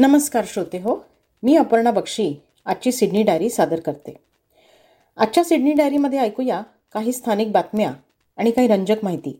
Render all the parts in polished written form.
नमस्कार श्रोते हो, मी अपर्णा बक्षी आजची सिडनी डायरी सादर करते. आजच्या सिडनी डायरीमध्ये ऐकूया काही स्थानिक बातम्या आणि काही रंजक माहिती.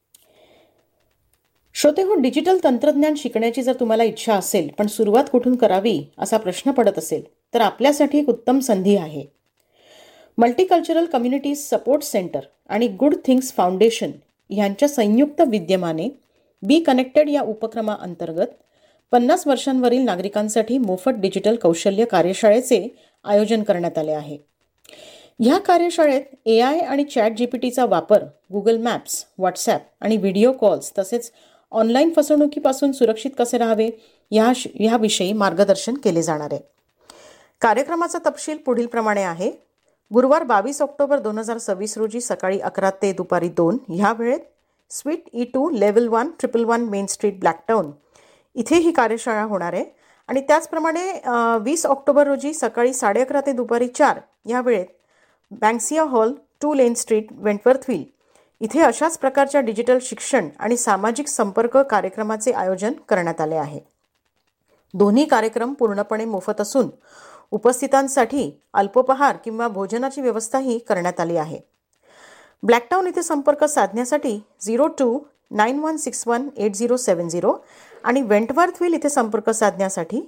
श्रोते हो, डिजिटल तंत्रज्ञान शिकण्याची जर तुम्हाला इच्छा असेल पण सुरुवात कुठून करावी असा प्रश्न पडत असेल तर आपल्यासाठी एक उत्तम संधी आहे. मल्टीकल्चरल कम्युनिटीज सपोर्ट सेंटर आणि गुड थिंग्स फाउंडेशन यांच्या संयुक्त विद्यमाने बी कनेक्टेड या उपक्रमाअंतर्गत 50 वर्षांवरील नागरिकांसाठी मोफत डिजिटल कौशल्य कार्यशाळेचे आयोजन करण्यात आले आहे. ह्या कार्यशाळेत AI आणि ChatGPTचा वापर, गुगल मॅप्स, व्हॉट्सॲप आणि व्हिडिओ कॉल्स तसेच ऑनलाईन फसवणुकीपासून सुरक्षित कसे राहावे ह्याविषयी मार्गदर्शन केले जाणार आहे. कार्यक्रमाचा तपशील पुढीलप्रमाणे आहे. गुरुवार 22 ऑक्टोबर 2026 रोजी सकाळी 11 ते दुपारी 2 ह्या वेळेत sweet E2 level 1 111 main street ब्लॅकटाउन इथे ही कार्यशाळा होणार आहे. आणि त्याचप्रमाणे 20 ऑक्टोबर रोजी सकाळी 11:30 ते दुपारी 4 या वेळेत बँक्सिया हॉल 2 लेन स्ट्रीट वेंटवर्थव्हिल इथे अशाच प्रकारच्या डिजिटल शिक्षण आणि सामाजिक संपर्क कार्यक्रमाचे आयोजन करण्यात आले आहे. दोन्ही कार्यक्रम पूर्णपणे मोफत असून उपस्थितांसाठी अल्पोपहार किंवा भोजनाची व्यवस्थाही करण्यात आली आहे. ब्लॅकटाउन इथे संपर्क साधण्यासाठी 0291618070 आणि वेंटवर्थव्हिल इथे संपर्क साधण्यासाठी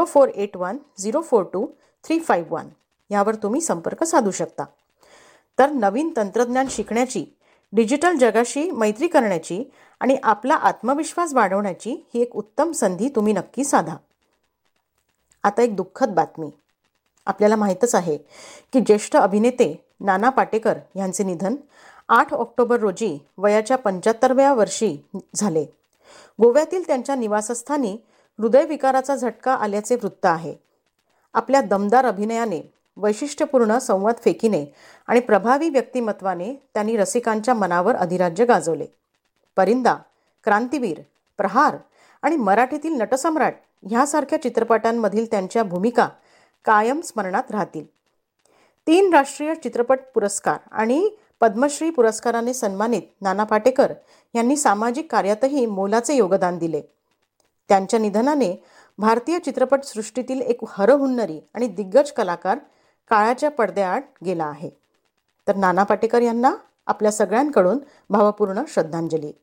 0481042351 यावर तुम्ही संपर्क साधू शकता. तर नवीन तंत्रज्ञान शिकण्याची, डिजिटल जगाशी मैत्री करण्याची आणि आपला आत्मविश्वास वाढवण्याची ही एक उत्तम संधी तुम्ही नक्की साधा. आता एक दुःखद बातमी. आपल्याला माहीतच आहे की ज्येष्ठ अभिनेते नाना पाटेकर यांचे निधन 8 ऑक्टोबर रोजी वयाच्या 75व्या वर्षी झाले. गोव्यातील त्यांच्या निवासस्थानी हृदयविकाराचा झटका आल्याचे वृत्त आहे. आपल्या दमदार अभिनयाने, वैशिष्ट्यपूर्ण संवाद फेकीने आणि प्रभावी व्यक्तिमत्वाने त्यांनी रसिकांच्या मनावर अधिराज्य गाजवले. परिंदा, क्रांतीवीर, प्रहार आणि मराठीतील नटसम्राट ह्यासारख्या चित्रपटांमधील त्यांच्या भूमिका कायम स्मरणात राहतील. 3 राष्ट्रीय चित्रपट पुरस्कार आणि पद्मश्री पुरस्काराने सन्मानित नाना पाटेकर यांनी सामाजिक कार्यातही मोलाचे योगदान दिले. त्यांच्या निधनाने भारतीय चित्रपटसृष्टीतील एक हरहुन्नरी आणि दिग्गज कलाकार काळाच्या पडद्याआड गेला आहे. तर नाना पाटेकर यांना आपल्या सगळ्यांकडून भावपूर्ण श्रद्धांजली.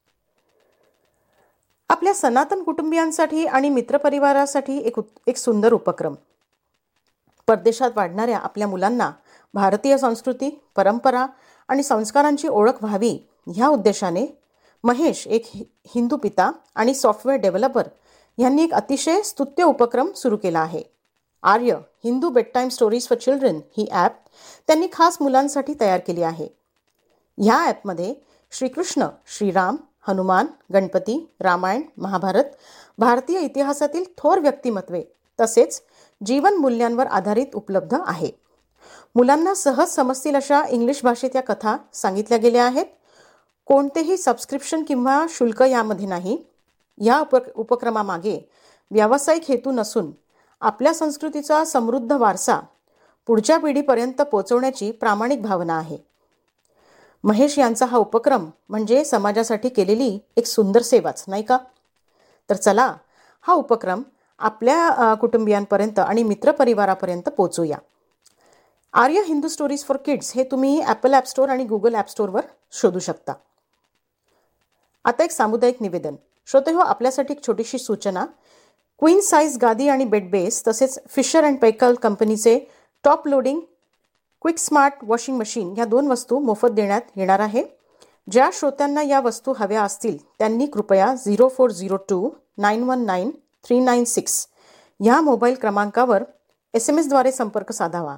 आपल्या सनातन कुटुंबियांसाठी आणि मित्रपरिवारासाठी एक सुंदर उपक्रम. परदेशात वाढणाऱ्या आपल्या मुलांना भारतीय संस्कृती, परंपरा आणि संस्कारांची ओळख व्हावी ह्या उद्देशाने महेश, एक हिंदू पिता आणि सॉफ्टवेअर डेव्हलपर, यांनी एक अतिशय स्तुत्य उपक्रम सुरू केला आहे. आर्य Hindu bed time stories for children he app त्यांनी खास मुलांसाठी तयार केली आहे. ह्या ॲपमध्ये श्रीकृष्ण, श्रीराम, हनुमान, गणपती, रामायण, महाभारत, भारतीय इतिहासातील थोर व्यक्तिमत्वे तसेच जीवन मूल्यांवर आधारित उपलब्ध आहे. मुलांना सहज समजतील अशा इंग्लिश भाषेत या कथा सांगितल्या गेल्या आहेत. कोणतेही सबस्क्रिप्शन किंवा शुल्क यामध्ये नाही. या उपक्रमामागे व्यावसायिक हेतू नसून आपल्या संस्कृतीचा समृद्ध वारसा पुढच्या पिढीपर्यंत पोहोचवण्याची प्रामाणिक भावना आहे. महेश यांचा हा उपक्रम म्हणजे समाजासाठी केलेली एक सुंदर सेवाच, नाही का? तर चला हा उपक्रम आपल्या कुटुंबियांपर्यंत आणि मित्रपरिवारापर्यंत पोहोचूया. आर्य हिंदू स्टोरीज फॉर किड्स हे तुम्ही ॲपल ॲप स्टोअर आणि गुगल ॲप स्टोअरवर शोधू शकता. आता एक सामुदायिक निवेदन. श्रोते हो, आपल्यासाठी एक छोटीशी सूचना. क्वीन साईज गादी आणि बेड बेस तसेच फिशर अँड पैकल कंपनीचे top loading quick smart washing machine ह्या 2 वस्तू मोफत देण्यात येणार आहे. ज्या श्रोत्यांना या वस्तू हव्या असतील त्यांनी कृपया 0402919396 ह्या मोबाईल क्रमांकावर SMS द्वारे संपर्क साधावा.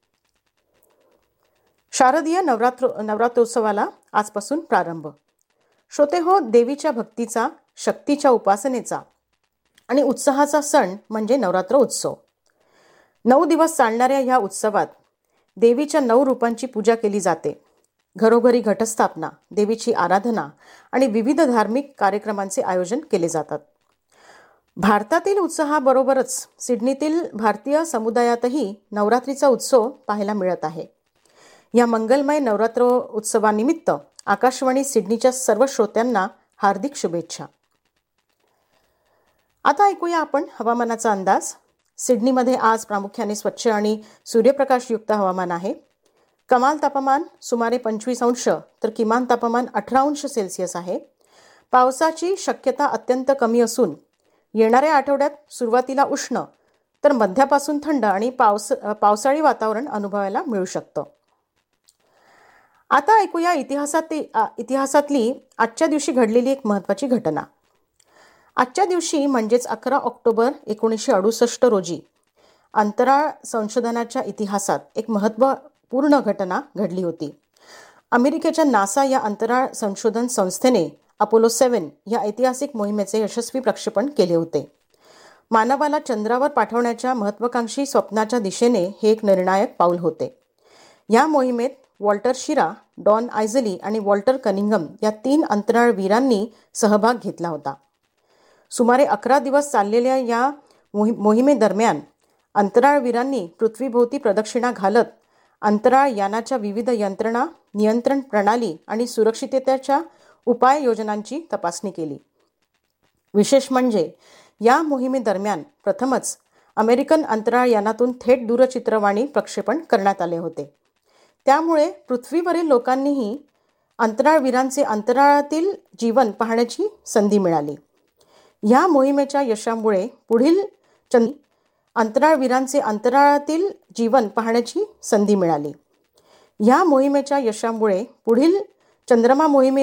शारदीय नवरात्रोत्सवाला आजपासून प्रारंभ. श्रोते हो, देवीच्या भक्तीचा, शक्तीच्या उपासनेचा आणि उत्साहाचा सण म्हणजे नवरात्र उत्सव. 9 दिवस चालणाऱ्या ह्या उत्सवात देवीच्या 9 रूपांची पूजा केली जाते. घरोघरी घटस्थापना, देवीची आराधना आणि विविध धार्मिक कार्यक्रमांचे आयोजन केले जातात. भारतातील उत्साहाबरोबरच सिडनीतील भारतीय समुदायातही नवरात्रीचा उत्सव पाहायला मिळत आहे. या मंगलमय नवरात्र उत्सवानिमित्त आकाशवाणी सिडनीच्या सर्व श्रोत्यांना हार्दिक शुभेच्छा. आता ऐकूया आपण हवामानाचा अंदाज. सिडनीमध्ये आज प्रामुख्याने स्वच्छ आणि सूर्यप्रकाशयुक्त हवामान आहे. कमाल तापमान सुमारे 25 अंश तर किमान तापमान 18 अंश सेल्सिअस आहे. पावसाची शक्यता अत्यंत कमी असून येणाऱ्या आठवड्यात सुरुवातीला उष्ण तर मध्यापासून थंड आणि पावसाळी वातावरण अनुभवायला मिळू शकतं. आता ऐकूया इतिहासातली आजच्या दिवशी घडलेली एक महत्त्वाची घटना. आजच्या दिवशी म्हणजेच 11 ऑक्टोबर 1968 रोजी अंतराळ संशोधनाच्या इतिहासात एक महत्त्वपूर्ण घटना घडली होती. अमेरिकेच्या नासा या अंतराळ संशोधन संस्थेने अपोलो 7 या ऐतिहासिक मोहिमेचे यशस्वी प्रक्षेपण केले होते. मानवाला चंद्रावर पाठवण्याच्या महत्त्वाकांक्षी स्वप्नाच्या दिशेने हे एक निर्णायक पाऊल होते. या मोहिमेत वॉल्टर शिरा, डॉन आयझली आणि वॉल्टर कनिंघम या 3 अंतराळवीरांनी सहभाग घेतला होता. सुमारे 11 दिवस चाललेल्या या मोहिमेदरम्यान अंतराळवीरांनी पृथ्वीभोवती प्रदक्षिणा घालत अंतराळ यानाच्या विविध यंत्रणा, नियंत्रण प्रणाली आणि सुरक्षिततेच्या उपाययोजनांची तपासणी केली. विशेष म्हणजे या मोहिमेदरम्यान प्रथमच अमेरिकन अंतराळ यानातून थेट दूरचित्रवाणी प्रक्षेपण करण्यात आले होते. त्यामुळे पृथ्वीवरील लोकांनीही अंतराळवीरांचे अंतराळातील जीवन पाहण्याची संधी मिळाली. या मोहिमेच्या यशामुळे पुढील अंतराळवीरांचे अंतराळातील जीवन पाहण्याची संधी मिळाली. या मोहिमेच्या यशामुळे पुढील चंद्रमा मोहिमे